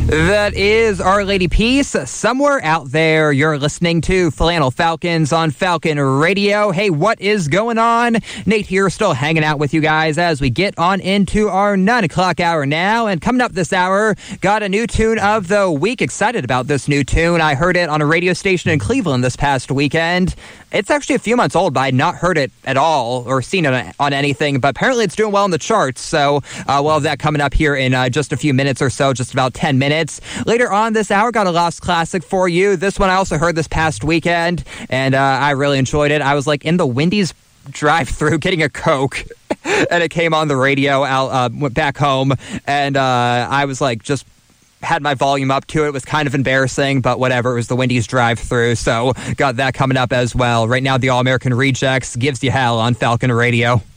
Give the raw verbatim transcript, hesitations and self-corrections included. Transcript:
That is Our Lady Peace. Somewhere out there, you're listening to Flannel Falcons on Falcon Radio. Hey, what is going on? Nate here, still hanging out with you guys as we get on into our nine o'clock hour now. And coming up this hour, got a new tune of the week. Excited about this new tune. I heard it on a radio station in Cleveland this past weekend. It's actually a few months old, but I had not heard it at all or seen it on anything. But apparently it's doing well in the charts. So uh, we'll have that coming up here in uh, just a few minutes or so, just about ten minutes. Later on this hour, got a Lost Classic for you. This one I also heard this past weekend, and uh, I really enjoyed it. I was like in the Wendy's drive-thru getting a Coke, and it came on the radio. I uh, went back home, and uh, I was like just had my volume up to it. It was kind of embarrassing, but whatever. It was the Wendy's drive-thru, so got that coming up as well. Right now, the All-American Rejects gives you hell on Falcon Radio.